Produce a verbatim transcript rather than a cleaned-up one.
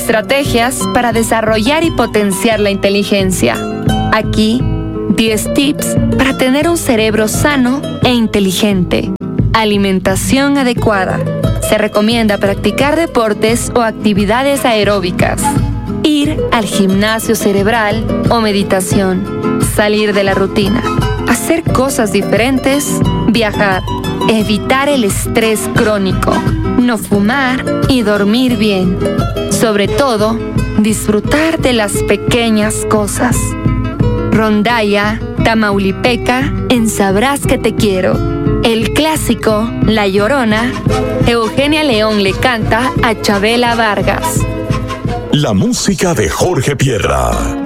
Estrategias para desarrollar y potenciar la inteligencia. Aquí, diez tips para tener un cerebro sano e inteligente. Alimentación adecuada. Se recomienda practicar deportes o actividades aeróbicas. Ir al gimnasio cerebral o meditación. Salir de la rutina. Hacer cosas diferentes. Viajar. Evitar el estrés crónico. No fumar y dormir bien. Sobre todo, disfrutar de las pequeñas cosas. Rondalla, Tamaulipeca, en Sabrás que te quiero. El clásico, La Llorona, Eugenia León le canta a Chabela Vargas. La música de Jorge Pierra.